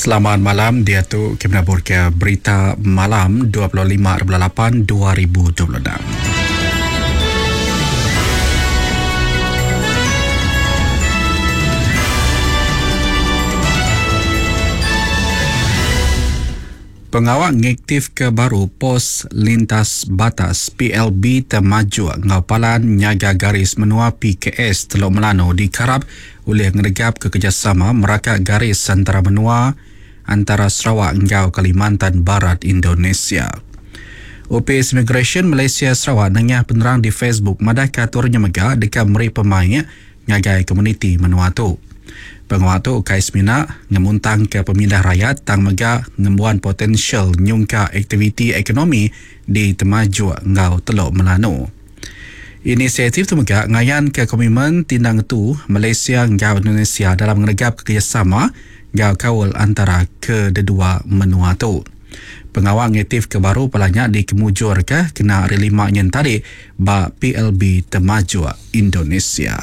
Selamat malam, dia tu kita menabur ke berita malam 25/8/2026. Pengawal ngaktif ke baru pos lintas batas PLB Temaju Ngaupalan Nyaga Garis Menua PKS Teluk Melano dikarap oleh ngedegap ke kerjasama merakat garis antara menua antara Sarawak ngau Kalimantan Barat Indonesia. Opis Immigration Malaysia Sarawak nangah penerang di Facebook madah katurnya megah dekat meri pemain ngagai komuniti menua tu. Pengawal tu Kais Mina ngemuntang ke pemindah rakyat tang megah ngembuan potensial nyungka aktiviti ekonomi di Temaju ngau Teluk Melano. Inisiatif tu megah ngayan ke komitmen tindang tu Malaysia ngau Indonesia dalam menegap kerjasama ngau kawal antara kedua menua tu. Pengawal ngaktif ke baru palanya dikemujur ke kena hari 5 nyen tadi ba PLB Temaju Indonesia.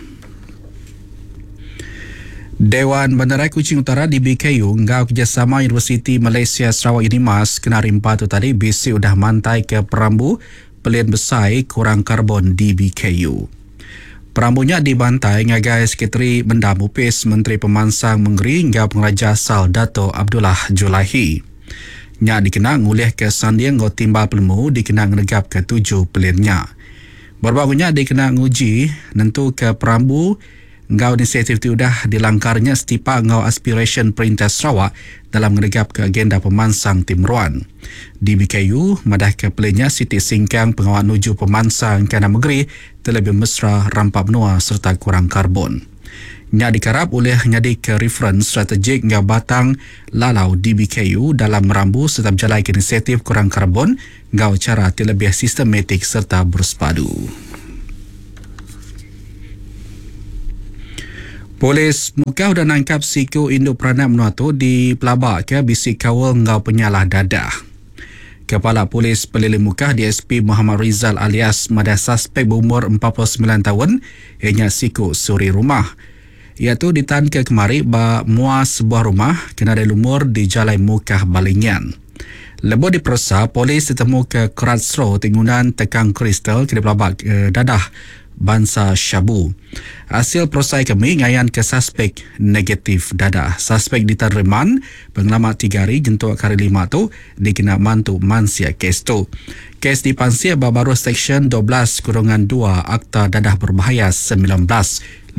Dewan Bandaraya Kuching Utara di BKU ngau kerjasama Universiti Malaysia Sarawak UNIMAS kena rimpa tu tadi bisi udah mantai ke perambu pelian besar kurang karbon di BKU. Perambunya dibantai ngagai Sekretari Bendam Upis Menteri Pemansang Menggeri ngau Pengraja asal Dato' Abdullah Julahi. Nya dikenang oleh ke sandiang ngau timbal pelemu dikenang negap ke 7 peliannya. Berbagunya dikenang uji nentu ke perambu ngau inisiatif itu dah dilangkarnya setipa ngau aspiration Perintah Sarawak dalam menegap ke agenda pemansang Timruan. Di BKU, madah ke pelinya Siti Singkang pengawal nuju pemansang Kana Negeri terlebih mesra rampak benua serta kurang karbon. Nya dikarap oleh nyadi ke reference strategik ngau batang lalau di BKU dalam merambu serta berjalai ke inisiatif kurang karbon ngau cara terlebih sistematik serta bersepadu. Polis Mukah dah nangkap siku induk peranak menua tu di pelabak ke bisik kawal ngau penyalah dadah. Kepala Polis Pelilih Mukah DSP Muhammad Rizal alias madah suspek berumur 49 tahun ianya siku suri rumah. Iaitu ditahan ke kemari ba mua sebuah rumah kena ada lumur di Jalan Mukah Balingan. Lepas diperiksa, polis ditemu ke Kratsro tingunan tekang kristal ke pelabak dadah bangsa syabu. Hasil prosai kami ngayan ke suspek negatif dadah. Suspek ditahan reman pengalamat 3 hari jentuk kari 5 tu dikena mantu mansia kes tu. Kes dipansia baru Seksyen 12/2 Akta Dadah Berbahaya 1952.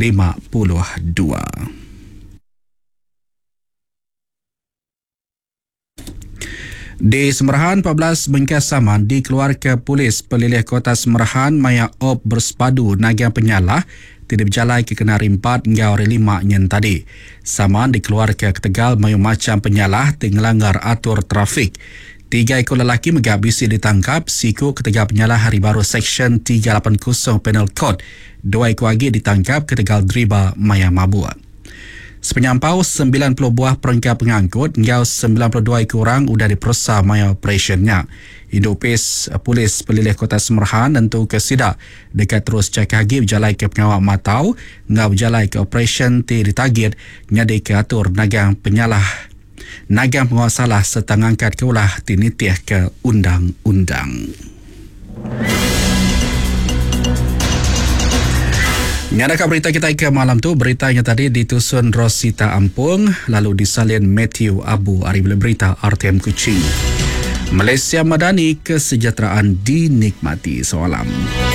Di Semerahan, 14 bengkas saman dikeluarkan polis pelilih kota Semerahan maya op bersepadu naga penyalah tidak berjalan ke kena rimpat ngau hari 5 nyen tadi. Saman dikeluarkan ke Tegal mayu macam penyalah ngelanggar atur trafik. 3 ekor lelaki megabisi ditangkap siku ke Tegal penyalah hari baru Seksyen 380 Penal Code. 2 ekor lagi ditangkap ke Tegal Driba maya mabuk. Sepenyampau 90 buah perangkap pengangkut ngau 92 ekor orang sudah diperiksa maya operationnya. Indopis Polis Pelilih Kota Semerahan tentu ke sidak dekat terus cek hagi berjalai ke pengawal matau ngau berjalai ke operation ti ditarget nyadi ke atur nagang penyalah nagang pengawal salah serta ngangkat ke ulah tinitih ke undang-undang. Nyadakah berita kita ke malam tu, beritanya tadi ditusun Rosita Ampung, lalu disalin Matthew Abu Ari berita RTM Kuching. Malaysia Madani, kesejahteraan dinikmati. Salam.